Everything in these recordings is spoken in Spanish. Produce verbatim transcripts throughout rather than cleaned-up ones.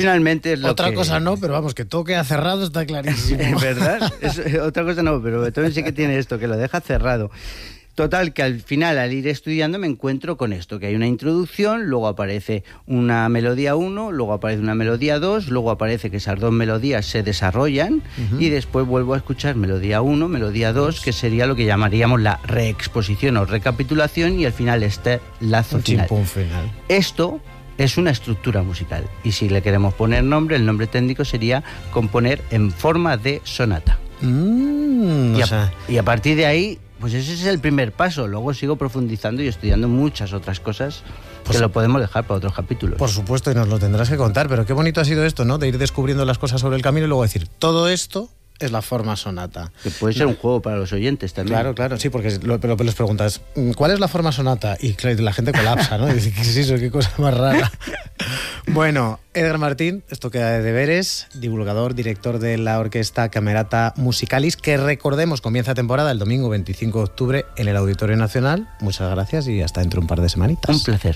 Finalmente es lo Otra que... cosa no, pero vamos, que todo queda cerrado está clarísimo. ¿Verdad? Es, otra cosa no, pero Beethoven sí que tiene esto, que lo deja cerrado. Total, que al final, al ir estudiando, me encuentro con esto, que hay una introducción, luego aparece una melodía uno, luego aparece una melodía dos, luego aparece que esas dos melodías se desarrollan, uh-huh. y después vuelvo a escuchar melodía uno, melodía dos, que sería lo que llamaríamos la reexposición o recapitulación, y al final este lazo Un final. chimpún final. Esto es una estructura musical, y si le queremos poner nombre, el nombre técnico sería componer en forma de sonata. Mm, y, o a, sea... y a partir de ahí... Pues ese es el primer paso. Luego sigo profundizando y estudiando muchas otras cosas pues, que lo podemos dejar para otros capítulos. Por supuesto, y nos lo tendrás que contar. Pero qué bonito ha sido esto, ¿no? De ir descubriendo las cosas sobre el camino y luego decir, todo esto es la forma sonata. Que puede ser un juego para los oyentes también. Claro, claro, sí, porque lo, lo, les preguntas, ¿cuál es la forma sonata? Y claro, la gente colapsa, ¿no? Y dice, ¿qué es eso? ¿Qué cosa más rara? Bueno, Edgar Martín, esto queda de deberes, divulgador, director de la Orquesta Camerata Musicalis, que recordemos comienza temporada el domingo veinticinco de octubre en el Auditorio Nacional. Muchas gracias y hasta dentro de un par de semanitas. Un placer.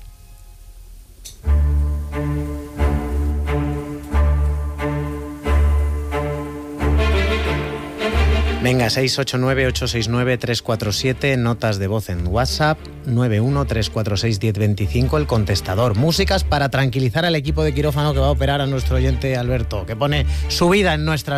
Venga, seis ocho nueve, ocho seis nueve, tres cuatro siete, notas de voz en WhatsApp, nueve uno tres cuatro seis, uno cero dos cinco, el contestador. Músicas para tranquilizar al equipo de quirófano que va a operar a nuestro oyente Alberto, que pone su vida en nuestras